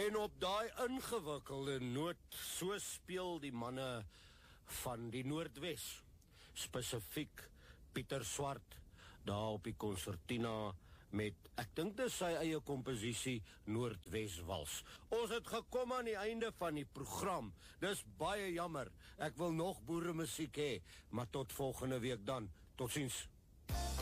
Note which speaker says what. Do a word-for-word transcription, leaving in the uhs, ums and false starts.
Speaker 1: En op daai ingewikkelde noot, so speel die manne van die Noordwes, spesifiek Pieter Swart, daar op die Concertina, met, ek dink dis sy eie komposisie, Noordwes Wals. Ons het gekom aan die einde van die program, dis baie jammer, ek wil nog boere musiek hê, maar tot volgende week dan, tot ziens.